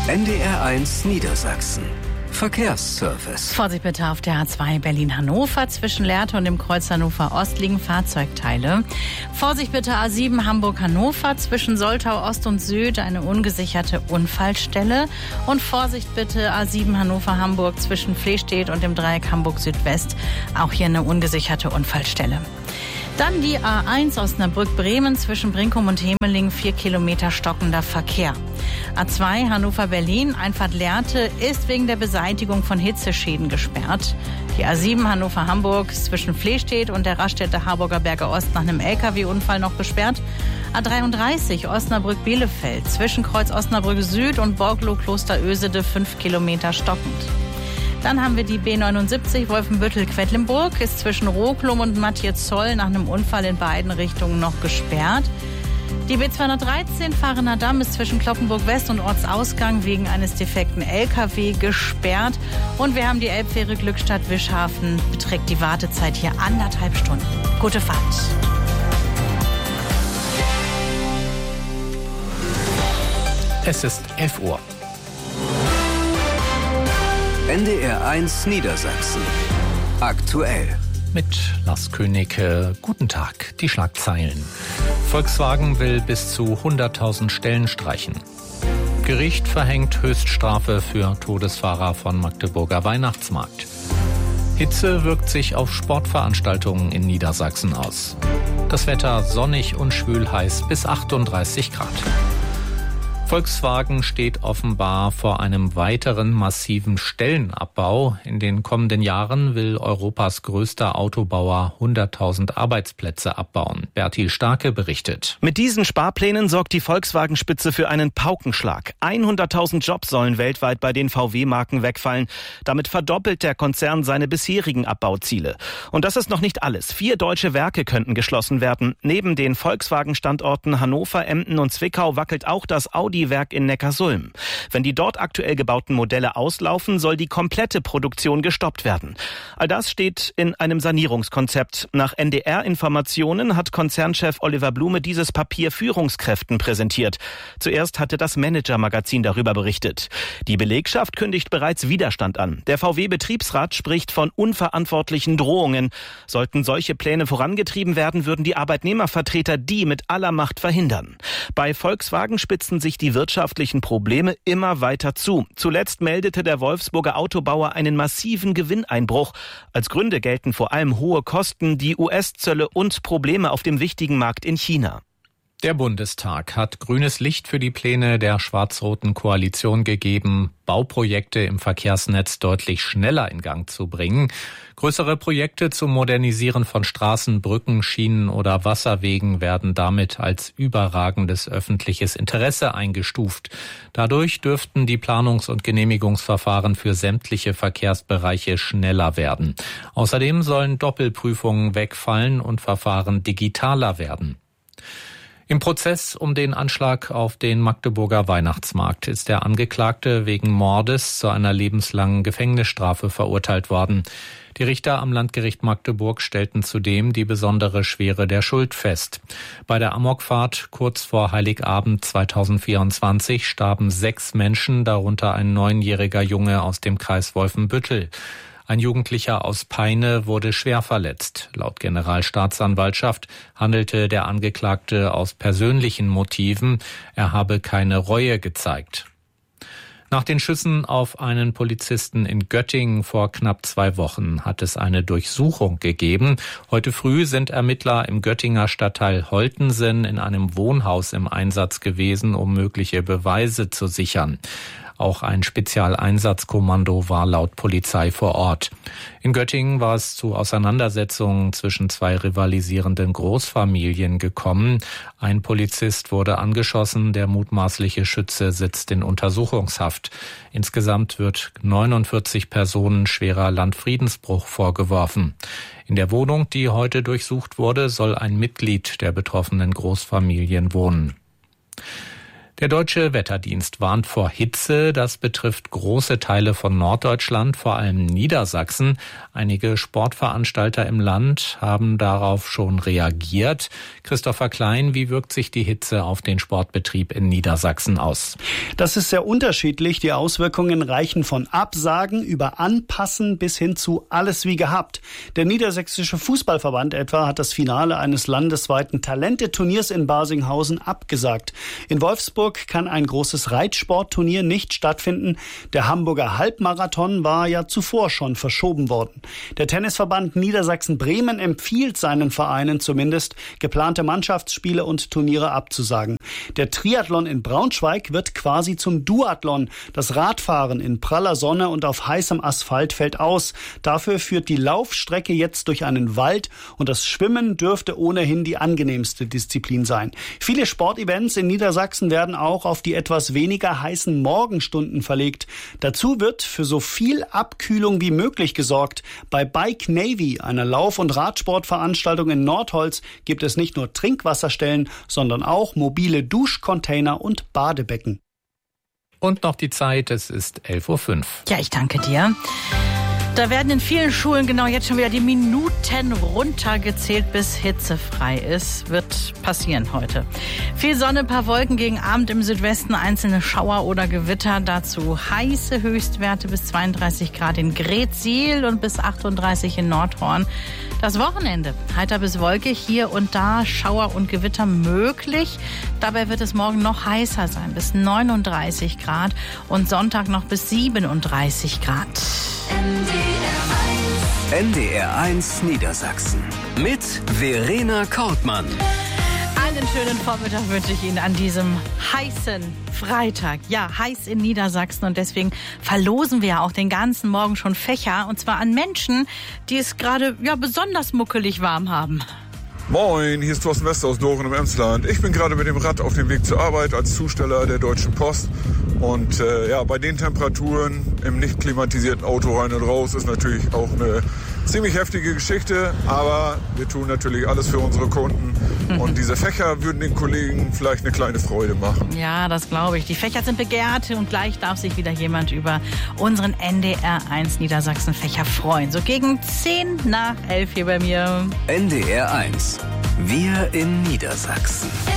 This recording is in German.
NDR1 Niedersachsen. Verkehrsservice. Vorsicht bitte auf der A2 Berlin-Hannover. Zwischen Lehrte und dem Kreuz Hannover Ost liegen Fahrzeugteile. Vorsicht bitte A7 Hamburg-Hannover. Zwischen Soltau Ost und Süd eine ungesicherte Unfallstelle. Und Vorsicht bitte A7 Hannover-Hamburg zwischen Flehstedt und dem Dreieck Hamburg-Südwest. Auch hier eine ungesicherte Unfallstelle. Dann die A1 Osnabrück-Bremen zwischen Brinkum und Hemeling, 4 Kilometer stockender Verkehr. A2 Hannover-Berlin, Einfahrt Lehrte, ist wegen der Beseitigung von Hitzeschäden gesperrt. Die A7 Hannover-Hamburg zwischen Flehstedt und der Raststätte Harburger Berge Ost nach einem LKW-Unfall noch gesperrt. A33 Osnabrück-Bielefeld zwischen Kreuz Osnabrück Süd und Borglow-Klosterösede, 5 Kilometer stockend. Dann haben wir die B79 Wolfenbüttel-Quedlinburg, ist zwischen Roklum und Mathiez-Zoll nach einem Unfall in beiden Richtungen noch gesperrt. Die B213 Fahrener Damm ist zwischen Cloppenburg West und Ortsausgang wegen eines defekten LKW gesperrt. Und wir haben die Elbfähre Glückstadt-Wischhafen, beträgt die Wartezeit hier 1,5 Stunden. Gute Fahrt. Es ist 11 Uhr. NDR1 Niedersachsen. Aktuell. Mit Lars König. Guten Tag. Die Schlagzeilen. Volkswagen will bis zu 100.000 Stellen streichen. Gericht verhängt Höchststrafe für Todesfahrer von Magdeburger Weihnachtsmarkt. Hitze wirkt sich auf Sportveranstaltungen in Niedersachsen aus. Das Wetter sonnig und schwül heiß bis 38 Grad. Volkswagen steht offenbar vor einem weiteren massiven Stellenabbau. In den kommenden Jahren will Europas größter Autobauer 100.000 Arbeitsplätze abbauen. Bertil Starke berichtet. Mit diesen Sparplänen sorgt die Volkswagen-Spitze für einen Paukenschlag. 100.000 Jobs sollen weltweit bei den VW-Marken wegfallen. Damit verdoppelt der Konzern seine bisherigen Abbauziele. Und das ist noch nicht alles. 4 deutsche Werke könnten geschlossen werden. Neben den Volkswagen-Standorten Hannover, Emden und Zwickau wackelt auch das Audi-Werk in Neckarsulm. Wenn die dort aktuell gebauten Modelle auslaufen, soll die komplette Produktion gestoppt werden. All das steht in einem Sanierungskonzept. Nach NDR-Informationen hat Konzernchef Oliver Blume dieses Papier Führungskräften präsentiert. Zuerst hatte das Manager-Magazin darüber berichtet. Die Belegschaft kündigt bereits Widerstand an. Der VW-Betriebsrat spricht von unverantwortlichen Drohungen. Sollten solche Pläne vorangetrieben werden, würden die Arbeitnehmervertreter die mit aller Macht verhindern. Bei Volkswagen spitzen sich die wirtschaftlichen Probleme immer weiter zu. Zuletzt meldete der Wolfsburger Autobauer einen massiven Gewinneinbruch. Als Gründe gelten vor allem hohe Kosten, die US-Zölle und Probleme auf dem wichtigen Markt in China. Der Bundestag hat grünes Licht für die Pläne der schwarz-roten Koalition gegeben, Bauprojekte im Verkehrsnetz deutlich schneller in Gang zu bringen. Größere Projekte zum Modernisieren von Straßen, Brücken, Schienen oder Wasserwegen werden damit als überragendes öffentliches Interesse eingestuft. Dadurch dürften die Planungs- und Genehmigungsverfahren für sämtliche Verkehrsbereiche schneller werden. Außerdem sollen Doppelprüfungen wegfallen und Verfahren digitaler werden. Im Prozess um den Anschlag auf den Magdeburger Weihnachtsmarkt ist der Angeklagte wegen Mordes zu einer lebenslangen Gefängnisstrafe verurteilt worden. Die Richter am Landgericht Magdeburg stellten zudem die besondere Schwere der Schuld fest. Bei der Amokfahrt kurz vor Heiligabend 2024 starben 6 Menschen, darunter ein 9-jähriger Junge aus dem Kreis Wolfenbüttel. Ein Jugendlicher aus Peine wurde schwer verletzt. Laut Generalstaatsanwaltschaft handelte der Angeklagte aus persönlichen Motiven. Er habe keine Reue gezeigt. Nach den Schüssen auf einen Polizisten in Göttingen vor knapp 2 Wochen hat es eine Durchsuchung gegeben. Heute früh sind Ermittler im Göttinger Stadtteil Holtensen in einem Wohnhaus im Einsatz gewesen, um mögliche Beweise zu sichern. Auch ein Spezialeinsatzkommando war laut Polizei vor Ort. In Göttingen war es zu Auseinandersetzungen zwischen 2 rivalisierenden Großfamilien gekommen. Ein Polizist wurde angeschossen, der mutmaßliche Schütze sitzt in Untersuchungshaft. Insgesamt wird 49 Personen schwerer Landfriedensbruch vorgeworfen. In der Wohnung, die heute durchsucht wurde, soll ein Mitglied der betroffenen Großfamilien wohnen. Der Deutsche Wetterdienst warnt vor Hitze. Das betrifft große Teile von Norddeutschland, vor allem Niedersachsen. Einige Sportveranstalter im Land haben darauf schon reagiert. Christopher Klein, wie wirkt sich die Hitze auf den Sportbetrieb in Niedersachsen aus? Das ist sehr unterschiedlich. Die Auswirkungen reichen von Absagen über Anpassen bis hin zu alles wie gehabt. Der Niedersächsische Fußballverband etwa hat das Finale eines landesweiten Talente-Turniers in Barsinghausen abgesagt. In Wolfsburg kann ein großes Reitsportturnier nicht stattfinden. Der Hamburger Halbmarathon war ja zuvor schon verschoben worden. Der Tennisverband Niedersachsen-Bremen empfiehlt seinen Vereinen zumindest, geplante Mannschaftsspiele und Turniere abzusagen. Der Triathlon in Braunschweig wird quasi zum Duathlon. Das Radfahren in praller Sonne und auf heißem Asphalt fällt aus. Dafür führt die Laufstrecke jetzt durch einen Wald und das Schwimmen dürfte ohnehin die angenehmste Disziplin sein. Viele Sportevents in Niedersachsen werden auch auf die etwas weniger heißen Morgenstunden verlegt. Dazu wird für so viel Abkühlung wie möglich gesorgt. Bei Bike Navy, einer Lauf- und Radsportveranstaltung in Nordholz, gibt es nicht nur Trinkwasserstellen, sondern auch mobile Duschcontainer und Badebecken. Und noch die Zeit, es ist 11:05 Uhr. Ja, ich danke dir. Da werden in vielen Schulen genau jetzt schon wieder die Minuten runtergezählt, bis hitzefrei ist. Wird passieren heute. Viel Sonne, ein paar Wolken gegen Abend im Südwesten, einzelne Schauer oder Gewitter. Dazu heiße Höchstwerte bis 32 Grad in Greetsiel und bis 38 in Nordhorn. Das Wochenende heiter bis wolkig, hier und da Schauer und Gewitter möglich. Dabei wird es morgen noch heißer sein, bis 39 Grad und Sonntag noch bis 37 Grad. NDR1 Niedersachsen mit Verena Kortmann. Einen schönen Vormittag wünsche ich Ihnen an diesem heißen Freitag. Ja, heiß in Niedersachsen und deswegen verlosen wir ja auch den ganzen Morgen schon Fächer und zwar an Menschen, die es gerade besonders muckelig warm haben. Moin, hier ist Thorsten Wester aus Doren im Emsland. Ich bin gerade mit dem Rad auf dem Weg zur Arbeit als Zusteller der Deutschen Post. Und bei den Temperaturen im nicht klimatisierten Auto rein und raus ist natürlich auch eine ziemlich heftige Geschichte. Aber wir tun natürlich alles für unsere Kunden. Und diese Fächer würden den Kollegen vielleicht eine kleine Freude machen. Ja, das glaube ich. Die Fächer sind begehrt und gleich darf sich wieder jemand über unseren NDR1 Niedersachsen Fächer freuen. So gegen 10:10 hier bei mir. NDR1. Wir in Niedersachsen.